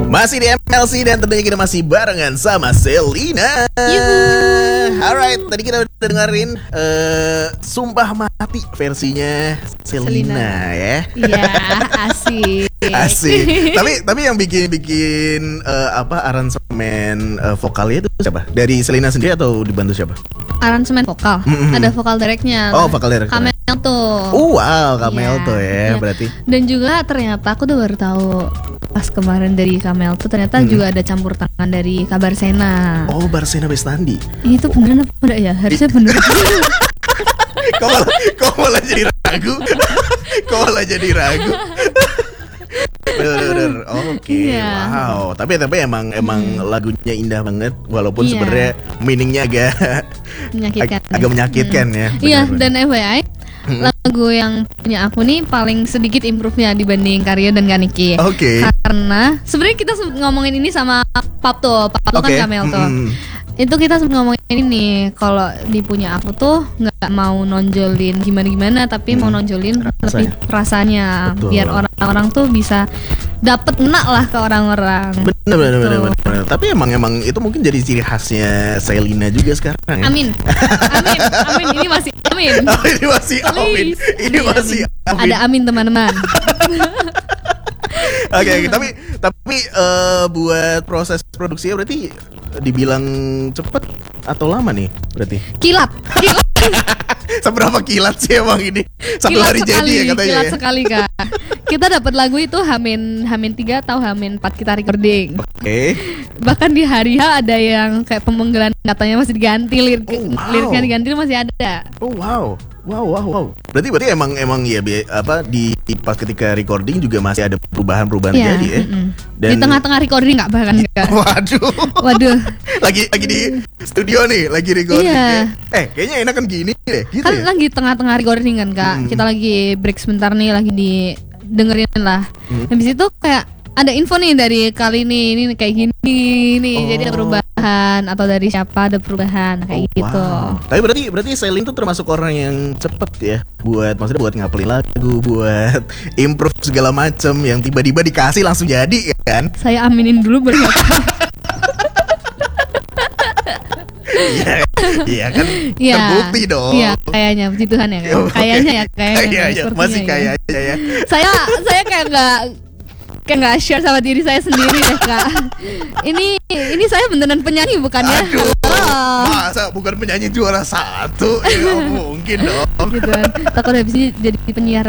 Masih di MLC dan tentunya kita masih barengan sama Selina. Alright, tadi kita udah dengerin Sumpah Mati versinya Selina ya. Iya, asik. Asik. Tapi yang bikin aransemen vokalnya itu siapa? Dari Selina sendiri atau dibantu siapa? Aransemen vokal. Ada vokal directnya. Oh, vokal directnya. Kamel tuh. Wow, Kamel tuh ya, berarti. Dan juga ternyata aku tuh baru tahu pas kemarin dari Kamel tuh ternyata juga ada campur tangan dari Kabarsena. Oh, Barsena Bestandi. Itu beneran apa enggak ya? Harusnya bener. Kok malah jadi ragu? Kok malah jadi ragu? Bener. Oke. Wow. Tapi emang lagunya indah banget, walaupun sebenarnya meaningnya agak menyakitkan ya. Iya, dan FYI lagu yang punya aku nih paling sedikit improve-nya dibanding Karyo dan Kaniki. Oke. Karena sebenarnya kita ngomongin ini sama Pap tuh kan Kamel tuh. Itu kita ngomongin ini kalau di punya aku tuh nggak mau nonjolin gimana tapi mau nonjolin lebih rasanya. Betul. Biar orang-orang tuh bisa dapet enak lah ke orang-orang. Bener. Tapi emang itu mungkin jadi ciri khasnya Selina juga sekarang ya? Amin. Ini masih amin. Ini masih amin. Ini masih amin. Ada amin teman-teman. Oke, tapi buat proses produksinya berarti dibilang cepet atau lama nih berarti? Kilat. Seberapa kilat sih emang ini? Satu kilat hari sekali, jadi ya katanya. Kilat ya? sekali Kak. Kita dapat lagu itu Hamin 3 atau Hamin 4 kita recording. Oke. Bahkan di hari H ada yang kayak pemenggalan katanya masih diganti liriknya diganti masih ada. Oh wow. Berarti emang ya di pas ketika recording juga masih ada perubahan jadi ya. Dan di tengah-tengah recording nggak bahkan enggak. Waduh. lagi di studio nih, lagi recording. Iya. Kayaknya enakan gini deh. Gitu kan ya? lagi tengah-tengah recording kan Kak. Kita lagi break sebentar nih, lagi dengerin lah. Habis itu kayak ada info nih dari kali ini kayak gini nih. Jadi ada perubahan atau dari siapa ada perubahan kayak gitu. Wow. Tapi berarti Selin tuh termasuk orang yang cepet ya buat ngapelin lagu, buat improve segala macem yang tiba-tiba dikasih langsung jadi kan? Saya aminin dulu baru. Iya kan terbukti dong. Iya, kayaknya puji Tuhan ya. Kayaknya. Iya, masih kayaknya ya. Saya kayak nggak share sama diri saya sendiri deh Kak. Ini saya beneran penyanyi bukan ya? Aduh, masa bukan penyanyi juara 1? Ya mungkin dong. Gitu kan. Takut habis ini jadi penyiar